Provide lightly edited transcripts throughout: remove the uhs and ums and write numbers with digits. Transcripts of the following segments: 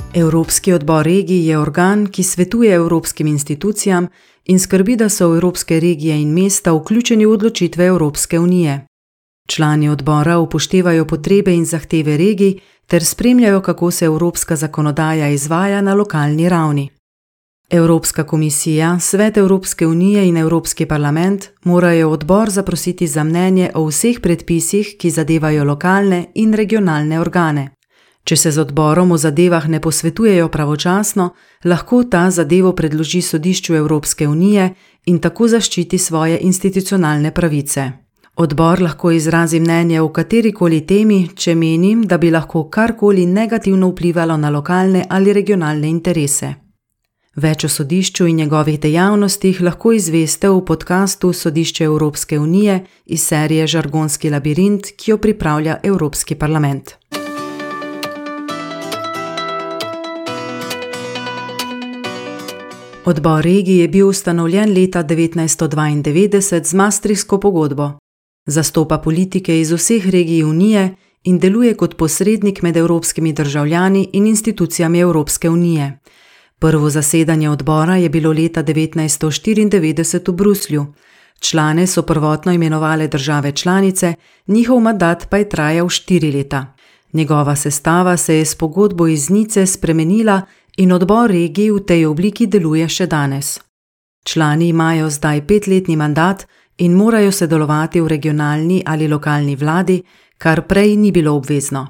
Evropski odbor regij je organ, ki svetuje evropskim institucijam in skrbi, da so evropske regije in mesta vključeni v odločitve Evropske unije. Člani odbora upoštevajo potrebe in zahteve regij ter spremljajo, kako se evropska zakonodaja izvaja na lokalni ravni. Evropska komisija, Svet Evropske unije in Evropski parlament morajo odbor zaprositi za mnenje o vseh predpisih, ki zadevajo lokalne in regionalne organe. Če se z odborom o zadevah ne posvetujejo pravočasno, lahko ta zadevo predloži sodišču Evropske unije in tako zaščiti svoje institucionalne pravice. Odbor lahko izrazi mnenje o katerikoli temi, če meni, da bi lahko karkoli negativno vplivalo na lokalne ali regionalne interese. Več o sodišču in njegovih dejavnostih lahko izveste v podkastu Sodišče Evropske unije iz serije Žargonski labirint, ki jo pripravlja Evropski parlament. Odbor regij je bil ustanovljen leta 1992 z Maastrichtsko pogodbo. Zastopa politike iz vseh regij Unije in deluje kot posrednik med evropskimi državljani in institucijami Evropske unije. Prvo zasedanje odbora je bilo leta 1994 v Bruslju. Člane so prvotno imenovale države članice, njihov mandat pa je trajal 4 leta. Njegova sestava se je s pogodbo iz Nice spremenila in odbor regij v tej obliki deluje še danes. Člani imajo zdaj 5-letni mandat in morajo sodelovati v regionalni ali lokalni vladi, kar prej ni bilo obvezno.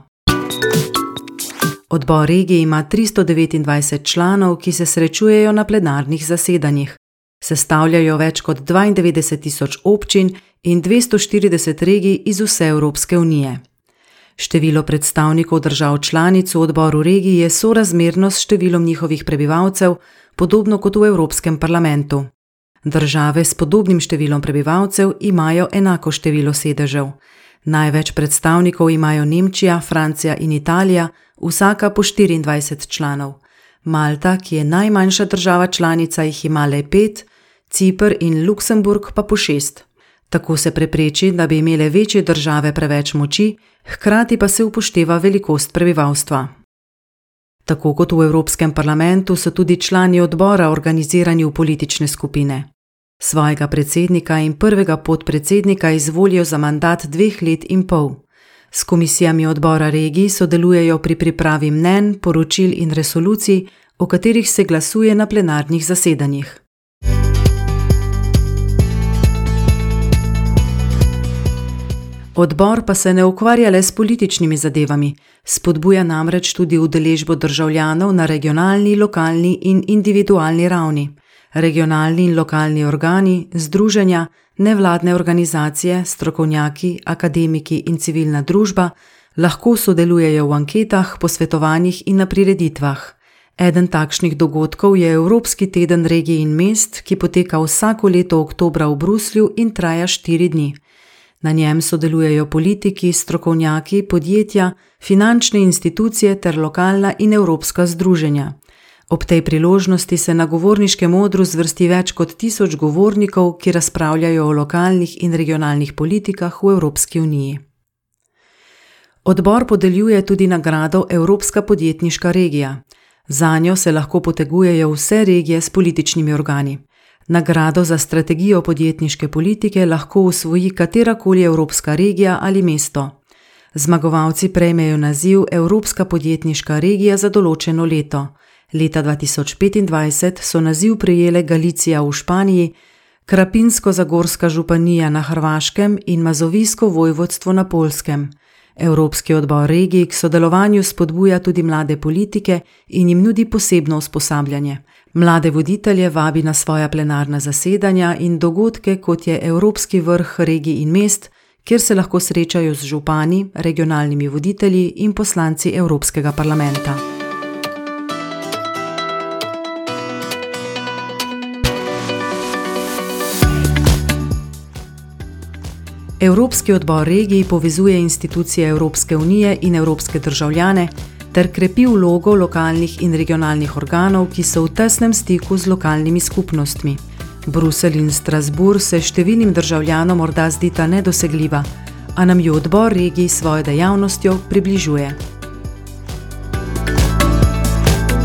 Odbor regij ima 329 članov, ki se srečujejo na plenarnih zasedanjih. Sestavljajo več kot 92.000 občin in 240 regij iz vse Evropske unije. Število predstavnikov držav članic v odboru regij je sorazmerno s številom njihovih prebivalcev, podobno kot v Evropskem parlamentu. Države s podobnim številom prebivalcev imajo enako število sedežev. Največ predstavnikov imajo Nemčija, Francija in Italija, vsaka po 24 članov. Malta, ki je najmanjša država članica, jih ima le 5, Ciper in Luksemburg pa po 6. Tako se prepreči, da bi imele večje države preveč moči, hkrati pa se upošteva velikost prebivalstva. Tako kot v Evropskem parlamentu so tudi člani odbora organizirani v politične skupine. Svojega predsednika in prvega podpredsednika izvolijo za mandat 2 let in pol. S komisijami odbora regij sodelujejo pri pripravi mnenj, poročil in resolucij, o katerih se glasuje na plenarnih zasedanjih. Odbor pa se ne ukvarja le s političnimi zadevami, spodbuja namreč tudi udeležbo državljanov na regionalni, lokalni in individualni ravni. Regionalni in lokalni organi, združenja, nevladne organizacije, strokovnjaki, akademiki in civilna družba lahko sodelujejo v anketah, posvetovanjih in na prireditvah. Eden takšnih dogodkov je Evropski teden regij in mest, ki poteka vsako leto oktobra v Bruslju in traja 4 dni. Na njem sodelujejo politiki, strokovnjaki, podjetja, finančne institucije ter lokalna in evropska združenja. Ob tej priložnosti se na govorniškem odru zvrsti več kot 1000 govornikov, ki razpravljajo o lokalnih in regionalnih politikah v Evropski uniji. Odbor podeljuje tudi nagrado Evropska podjetniška regija. Zanjo se lahko potegujejo vse regije s političnimi organi. Nagrado za strategijo podjetniške politike lahko osvoji katerakoli evropska regija ali mesto. Zmagovalci prejmejo naziv Evropska podjetniška regija za določeno leto. Leta 2025 so naziv prejele Galicija v Španiji, Krapinsko-Zagorska županija na Hrvaškem in Mazovijsko vojvodstvo na Poljskem. Evropski odbor regij k sodelovanju spodbuja tudi mlade politike in jim nudi posebno usposabljanje. Mlade voditelje vabi na svoja plenarna zasedanja in dogodke, kot je Evropski vrh regij in mest, kjer se lahko srečajo z župani, regionalnimi voditelji in poslanci Evropskega parlamenta. Evropski odbor regij povezuje institucije Evropske unije in evropske državljane ter krepi vlogo lokalnih in regionalnih organov, ki so v tesnem stiku z lokalnimi skupnostmi. Bruselj in Strasbourg se številnim državljanom morda zdita nedosegljiva, a nam jo odbor regij s svojo dejavnostjo približuje.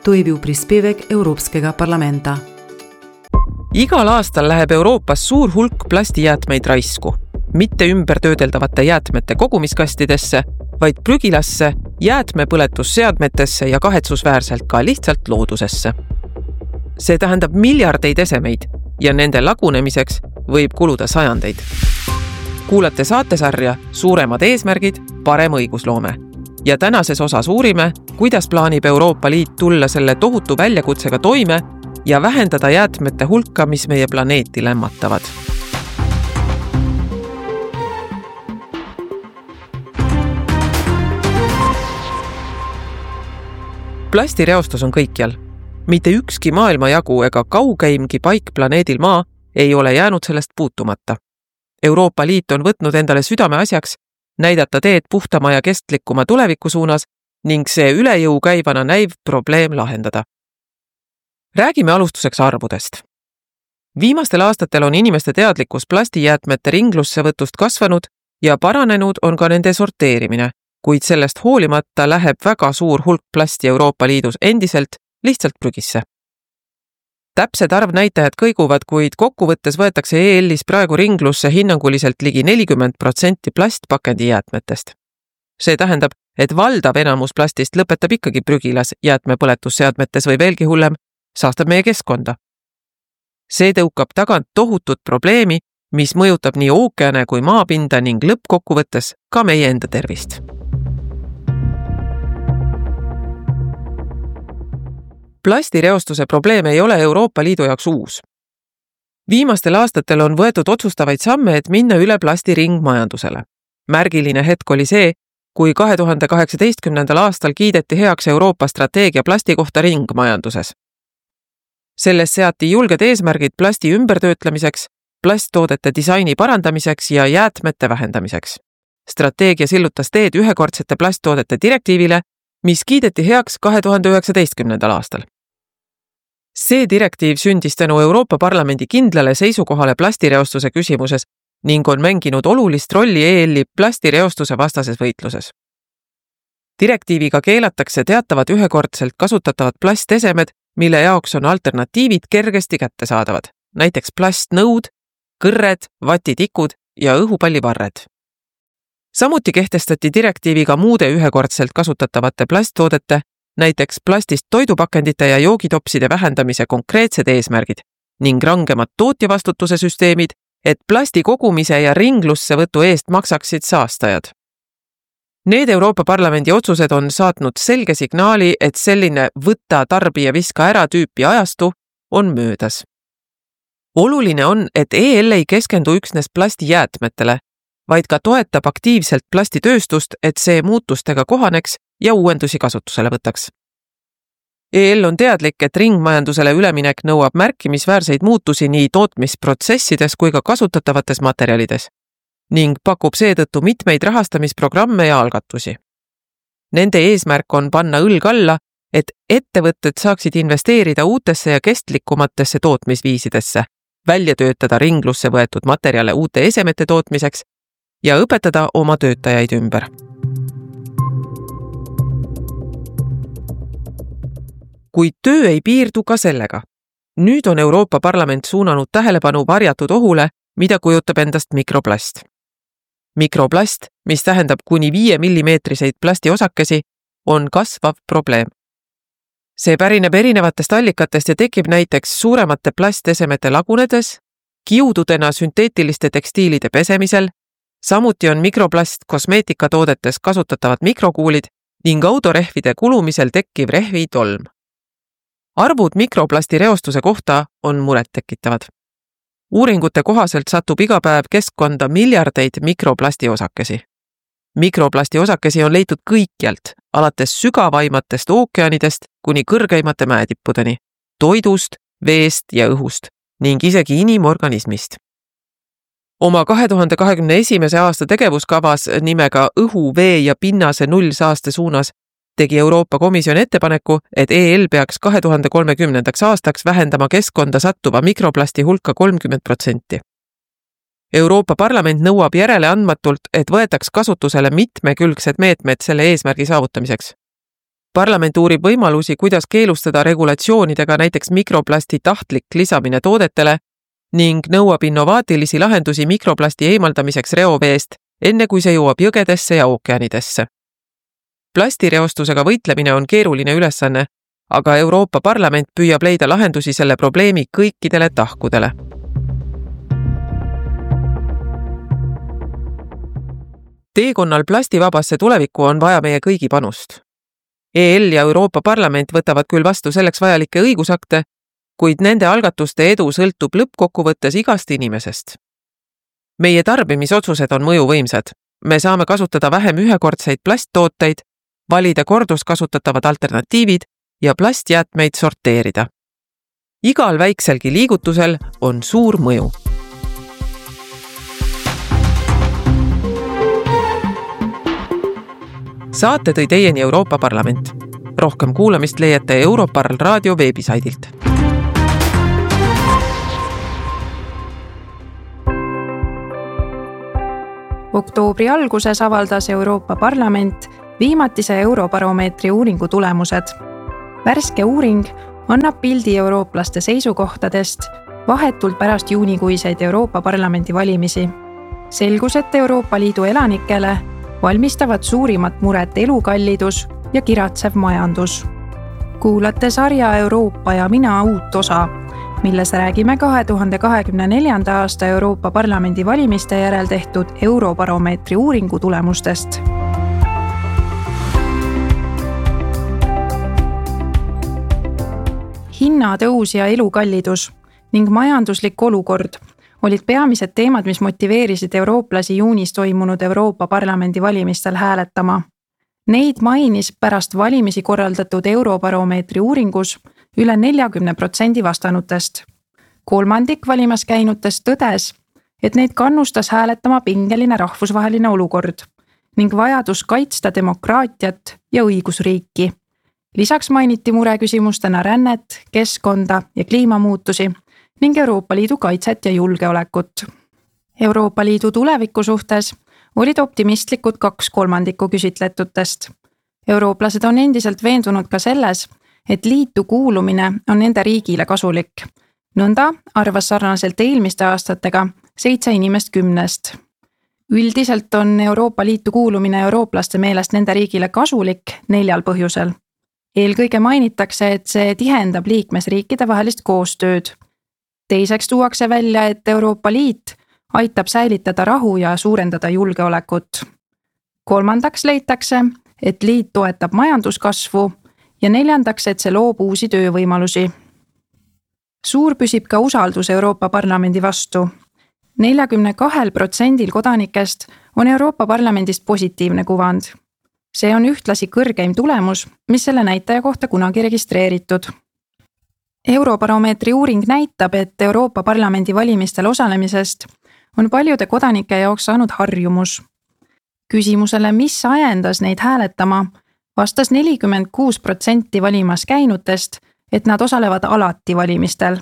To je bil prispevek Evropskega parlamenta. Igal aastal läheb Euroopas suur hulk plastijäätmeid raisku. Mitte ümbertöödeldavate jäätmete kogumiskastidesse, vaid prügilasse, jäätmepõletusseadmetesse ja kahetsusväärselt ka lihtsalt loodusesse. See tähendab miljardeid esemeid ja nende lagunemiseks võib kuluda sajandeid. Kuulate saatesarja Suuremad eesmärgid, parem õigusloome. Ja tänases osas uurime, kuidas plaanib Euroopa Liit tulla selle tohutu väljakutsega toime ja vähendada jäätmete hulka, mis meie planeeti lämmatavad. Plastireostus on kõikjal. Mitte ükski maailmajagu ega kaugeimgi paik planeedil Maa ei ole jäänud sellest puutumata. Euroopa Liit on võtnud endale südameasjaks näidata teed puhtama ja kestlikuma tuleviku suunas ning see üle jõu käivana näiv probleem lahendada. Räägime alustuseks arvudest. Viimastel aastatel on inimeste teadlikkus plastijäätmete ringlussevõtust kasvanud ja paranenud on ka nende sorteerimine, kuid sellest hoolimata läheb väga suur hulk plasti Euroopa Liidus endiselt lihtsalt prügisse. Täpsed arvnäitajad kõiguvad, kuid kokkuvõttes võetakse EL-is praegu ringlusse hinnanguliselt ligi 40% plastpakendi jäätmetest. See tähendab, et valdav enamus plastist lõpetab ikkagi prügilas jäätmepõletusseadmetes või veelgi hullem, saastab meie keskkonda. See tõukab tagant tohutut probleemi, mis mõjutab nii ookeane kui maapinda ning lõppkokkuvõttes ka meie enda tervist. Plastireostuse probleem ei ole Euroopa Liidu jaoks uus. Viimastel aastatel on võetud otsustavaid samme, et minna üle plasti ringmajandusele. Märgiline hetk oli see, kui 2018. aastal kiideti heaks Euroopa strateegia plasti kohta ringmajanduses. Selles seati julged eesmärgid plasti ümbertöötlemiseks, plasttoodete disaini parandamiseks ja jäätmete vähendamiseks. Strateegia sillutas teed ühekordsete plasttoodete direktiivile, mis kiideti heaks 2019. aastal. See direktiiv sündis tänu Euroopa Parlamendi kindlale seisukohale plastireostuse küsimuses ning on mänginud olulist rolli EL-i plastireostuse vastases võitluses. Direktiiviga keelatakse teatavad ühekordselt kasutatavad plastesemed, mille jaoks on alternatiivid kergesti kättesaadavad, näiteks plastnõud, kõrred, vatitikud ja õhupallivarred. Samuti kehtestati direktiiviga muude ühekordselt kasutatavate plasttoodete, näiteks plastist toidupakendite ja joogitopside vähendamise konkreetsed eesmärgid ning rangemad tootjavastutuse süsteemid, et plasti kogumise ja ringlussevõtu eest maksaksid saastajad. Need Euroopa Parlamendi otsused on saatnud selge signaali, et selline võtta, tarbi ja viska ära tüüpi ajastu on möödas. Oluline on, et EL ei keskendu üksnes plastijäätmetele, vaid ka toetab aktiivselt plastitööstust, et see muutustega kohaneks ja uuendusi kasutusele võtaks. EL on teadlik, et ringmajandusele üleminek nõuab märkimisväärseid muutusi nii tootmisprotsessides kui ka kasutatavates materjalides ning pakub seetõttu mitmeid rahastamisprogramme ja algatusi. Nende eesmärk on panna õlg alla, et ettevõtted saaksid investeerida uutesse ja kestlikumatesse tootmisviisidesse, välja töötada ringlusse võetud materjale uute esemete tootmiseks ja õpetada oma töötajaid ümber. Kuid töö ei piirdu ka sellega. Nüüd on Euroopa Parlament suunanud tähelepanu varjatud ohule, mida kujutab endast mikroplast. Mikroplast, mis tähendab kuni 5 millimeetriseid plastiosakesi, on kasvav probleem. See pärineb erinevatest allikatest ja tekib näiteks suuremate plastesemete lagunedes, kiududena sünteetiliste tekstiilide pesemisel, samuti on mikroplast kosmeetikatoodetes kasutatavad mikrokuulid ning autorehvide kulumisel tekkiv rehvitolm. Arvud mikroplasti reostuse kohta on muret tekitavad. Uuringute kohaselt satub iga päev keskkonda miljardeid mikroplasti osakesi. Mikroplasti osakesi on leitud kõikjalt, alates sügavaimatest ookeanidest kuni kõrgeimate mäetippudeni, toidust, veest ja õhust ning isegi inimorganismist. Oma 2021. aasta tegevuskavas nimega õhu, vee ja pinnase nullsaaste suunas tegi Euroopa Komisjon ettepaneku, et EL peaks 2030. aastaks vähendama keskkonda sattuva mikroplasti hulka 30%. Euroopa Parlament nõuab järeleandmatult, et võetaks kasutusele mitmekülgsed meetmed selle eesmärgi saavutamiseks. Parlament uurib võimalusi, kuidas keelustada regulatsioonidega näiteks mikroplasti tahtlik lisamine toodetele ning nõuab innovaatilisi lahendusi mikroplasti eemaldamiseks reoveest, enne kui see jõuab jõgedesse ja ookeanidesse. Plastireostusega võitlemine on keeruline ülesanne, aga Euroopa Parlament püüab leida lahendusi selle probleemi kõikidele tahkudele. Teekonnal plastivabasse tulevikku on vaja meie kõigi panust. EL ja Euroopa Parlament võtavad küll vastu selleks vajalikke õigusakte, kuid nende algatuste edu sõltub lõppkokkuvõttes igast inimesest. Meie tarbimisotsused on mõjuvõimsad. Me saame kasutada vähem ühekordseid plasttooteid, valida korduskasutatavad alternatiivid ja plastjäätmeid sorteerida. Igal väikselgi liigutusel on suur mõju. Saate tõi teieni Euroopa Parlament. Rohkem kuulamist leiate Europarl raadio veebisaidilt. Oktoobri alguses avaldas Euroopa Parlament viimatise Eurobaromeetri uuringu tulemused. Värske uuring annab pildi eurooplaste seisukohtadest vahetult pärast juunikuiseid Euroopa Parlamendi valimisi. Selgus, et Euroopa Liidu elanikele valmistavad suurimat muret elukallidus ja kiratsev majandus. Kuulate sarja Euroopa ja mina uut osa, milles räägime 2024. aasta Euroopa Parlamendi valimiste järel tehtud Eurobaromeetri uuringu tulemustest. Hinnatõus ja elukallidus ning majanduslik olukord olid peamised teemad, mis motiveerisid eurooplasi juunis toimunud Euroopa Parlamendi valimistel hääletama. Neid mainis pärast valimisi korraldatud Eurobaromeetri uuringus üle 40% vastanutest. Kolmandik valimas käinutest tõdes, et neid kannustas hääletama pingeline rahvusvaheline olukord ning vajadus kaitsta demokraatiat ja õigusriiki. Lisaks mainiti mureküsimustena rännet, keskkonda ja kliimamuutusi ning Euroopa Liidu kaitset ja julgeolekut. Euroopa Liidu tuleviku suhtes olid optimistlikud 2/3 küsitletutest. Eurooplased on endiselt veendunud ka selles, et liitu kuulumine on nende riigile kasulik. Nõnda arvas sarnaselt eelmiste aastatega 7 inimest 10. Üldiselt on Euroopa Liitu kuulumine eurooplaste meelest nende riigile kasulik 4 põhjusel. Eelkõige mainitakse, et see tihendab liikmesriikide vahelist koostööd. Teiseks tuuakse välja, et Euroopa Liit aitab säilitada rahu ja suurendada julgeolekut. Kolmandaks leitakse, et liit toetab majanduskasvu ja neljandaks, et see loob uusi töövõimalusi. Suur püsib ka usaldus Euroopa Parlamendi vastu. 42% kodanikest on Euroopa Parlamendist positiivne kuvand. See on ühtlasi kõrgeim tulemus, mis selle näitaja kohta kunagi registreeritud. Eurobaromeetri uuring näitab, et Euroopa Parlamendi valimistel osalemisest on paljude kodanike jaoks saanud harjumus. Küsimusele, mis ajendas neid hääletama, vastas 46% valimas käinutest, et nad osalevad alati valimistel.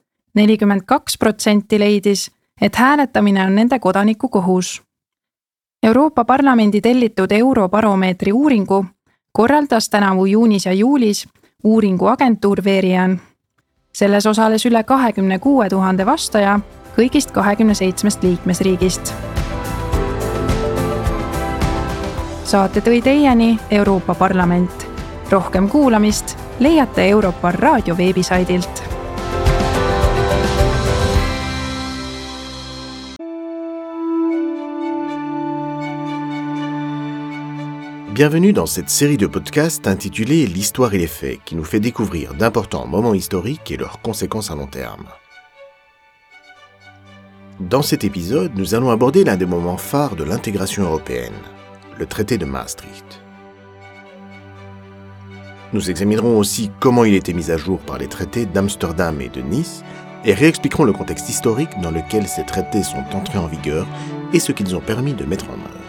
42% leidis, et hääletamine on nende kodaniku kohus. Euroopa Parlamendi tellitud Eurobaromeetri uuringu korraldas tänavu juunis ja juulis uuringuagentuur Verian. Selles osales üle 26 000 vastaja kõigist 27 liikmesriigist. Saate tõi teieni Euroopa Parlament. Rohkem kuulamist leiate Europarl raadio veebisaidilt. Bienvenue dans cette série de podcasts intitulée L'histoire et les faits, qui nous fait découvrir d'importants moments historiques et leurs conséquences à long terme. Dans cet épisode, nous allons aborder l'un des moments phares de l'intégration européenne, le traité de Maastricht. Nous examinerons aussi comment il a été mis à jour par les traités d'Amsterdam et de Nice et réexpliquerons le contexte historique dans lequel ces traités sont entrés en vigueur et ce qu'ils ont permis de mettre en œuvre.